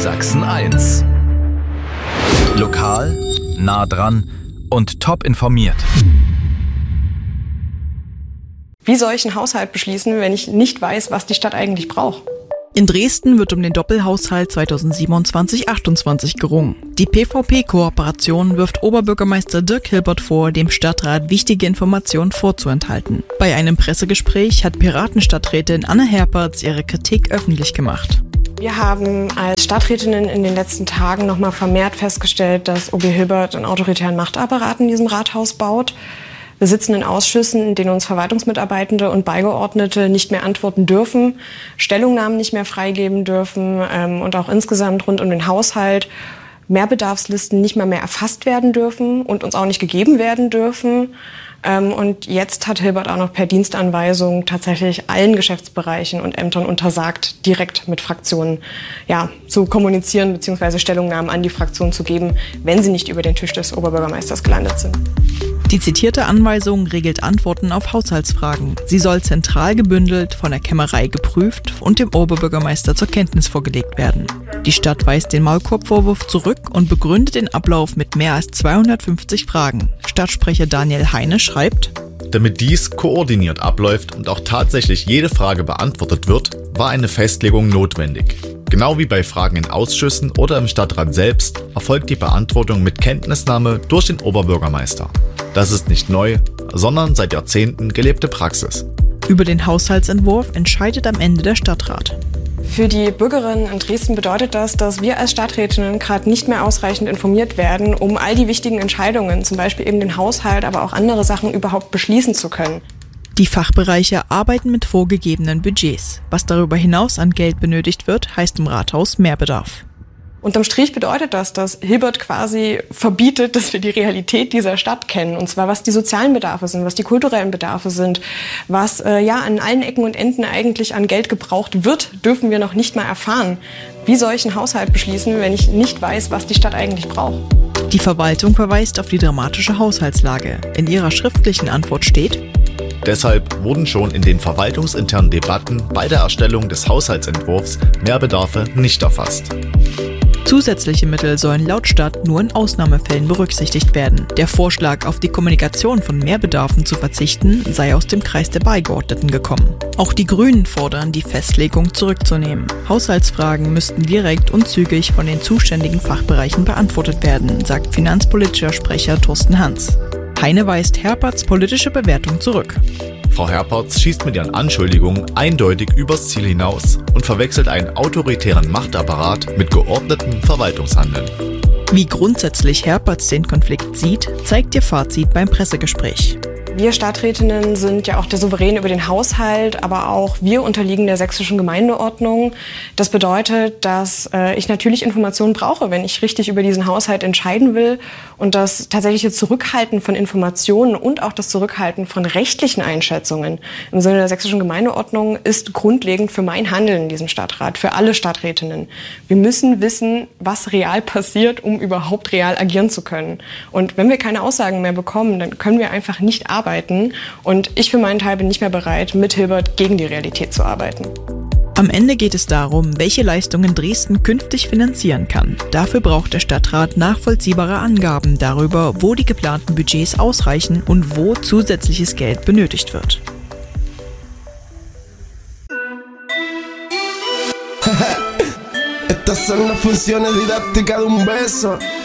Sachsen 1. Lokal, nah dran und top informiert. Wie soll ich einen Haushalt beschließen, wenn ich nicht weiß, was die Stadt eigentlich braucht? In Dresden wird um den Doppelhaushalt 2027-28 gerungen. Die PVP-Kooperation wirft Oberbürgermeister Dirk Hilbert vor, dem Stadtrat wichtige Informationen vorzuenthalten. Bei einem Pressegespräch hat Piratenstadträtin Anne Herpertz ihre Kritik öffentlich gemacht. Wir haben als Stadträtinnen in den letzten Tagen nochmal vermehrt festgestellt, dass OB Hilbert einen autoritären Machtapparat in diesem Rathaus baut. Wir sitzen in Ausschüssen, in denen uns Verwaltungsmitarbeitende und Beigeordnete nicht mehr antworten dürfen, Stellungnahmen nicht mehr freigeben dürfen und auch insgesamt rund um den Haushalt Mehrbedarfslisten nicht mehr erfasst werden dürfen und uns auch nicht gegeben werden dürfen. Und jetzt hat Hilbert auch noch per Dienstanweisung tatsächlich allen Geschäftsbereichen und Ämtern untersagt, direkt mit Fraktionen zu kommunizieren bzw. Stellungnahmen an die Fraktion zu geben, wenn sie nicht über den Tisch des Oberbürgermeisters gelandet sind. Die zitierte Anweisung regelt Antworten auf Haushaltsfragen. Sie soll zentral gebündelt, von der Kämmerei geprüft und dem Oberbürgermeister zur Kenntnis vorgelegt werden. Die Stadt weist den Maulkorbvorwurf zurück und begründet den Ablauf mit mehr als 250 Fragen. Stadtsprecher Daniel Heine schreibt: Damit dies koordiniert abläuft und auch tatsächlich jede Frage beantwortet wird, war eine Festlegung notwendig. Genau wie bei Fragen in Ausschüssen oder im Stadtrat selbst erfolgt die Beantwortung mit Kenntnisnahme durch den Oberbürgermeister. Das ist nicht neu, sondern seit Jahrzehnten gelebte Praxis. Über den Haushaltsentwurf entscheidet am Ende der Stadtrat. Für die Bürgerinnen in Dresden bedeutet das, dass wir als Stadträtinnen gerade nicht mehr ausreichend informiert werden, um all die wichtigen Entscheidungen, zum Beispiel eben den Haushalt, aber auch andere Sachen überhaupt beschließen zu können. Die Fachbereiche arbeiten mit vorgegebenen Budgets. Was darüber hinaus an Geld benötigt wird, heißt im Rathaus Mehrbedarf. Unterm Strich bedeutet das, dass Hilbert quasi verbietet, dass wir die Realität dieser Stadt kennen. Und zwar, was die sozialen Bedarfe sind, was die kulturellen Bedarfe sind, was an allen Ecken und Enden eigentlich an Geld gebraucht wird, dürfen wir noch nicht mal erfahren. Wie soll ich einen Haushalt beschließen, wenn ich nicht weiß, was die Stadt eigentlich braucht? Die Verwaltung verweist auf die dramatische Haushaltslage. In ihrer schriftlichen Antwort steht: Deshalb wurden schon in den verwaltungsinternen Debatten bei der Erstellung des Haushaltsentwurfs Mehrbedarfe nicht erfasst. Zusätzliche Mittel sollen laut Stadt nur in Ausnahmefällen berücksichtigt werden. Der Vorschlag, auf die Kommunikation von Mehrbedarfen zu verzichten, sei aus dem Kreis der Beigeordneten gekommen. Auch die Grünen fordern, die Festlegung zurückzunehmen. Haushaltsfragen müssten direkt und zügig von den zuständigen Fachbereichen beantwortet werden, sagt finanzpolitischer Sprecher Thorsten Hans. Heine weist Herpertz' politische Bewertung zurück. Frau Herpertz schießt mit ihren Anschuldigungen eindeutig übers Ziel hinaus und verwechselt einen autoritären Machtapparat mit geordnetem Verwaltungshandeln. Wie grundsätzlich Herpertz den Konflikt sieht, zeigt ihr Fazit beim Pressegespräch. Wir Stadträtinnen sind ja auch der Souverän über den Haushalt, aber auch wir unterliegen der sächsischen Gemeindeordnung. Das bedeutet, dass ich natürlich Informationen brauche, wenn ich richtig über diesen Haushalt entscheiden will. Und das tatsächliche Zurückhalten von Informationen und auch das Zurückhalten von rechtlichen Einschätzungen im Sinne der sächsischen Gemeindeordnung ist grundlegend für mein Handeln in diesem Stadtrat, für alle Stadträtinnen. Wir müssen wissen, was real passiert, um überhaupt real agieren zu können. Und wenn wir keine Aussagen mehr bekommen, dann können wir einfach nicht arbeiten. Und ich für meinen Teil bin nicht mehr bereit, mit Hilbert gegen die Realität zu arbeiten. Am Ende geht es darum, welche Leistungen Dresden künftig finanzieren kann. Dafür braucht der Stadtrat nachvollziehbare Angaben darüber, wo die geplanten Budgets ausreichen und wo zusätzliches Geld benötigt wird. Estas son las funciones didácticas de un beso.